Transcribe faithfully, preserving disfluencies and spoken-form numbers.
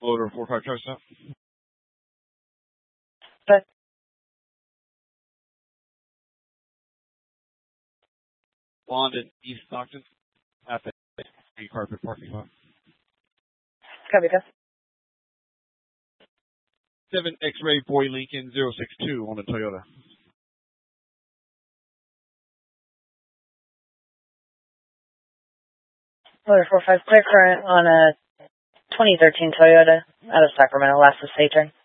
Loader four five try stop. But Bond in East Stockton at the carpet parking lot. copy that. seven X-Ray Boy Lincoln zero six two on the Toyota. Loader four five, clear current on a twenty thirteen Toyota out of Sacramento, last to Saturn.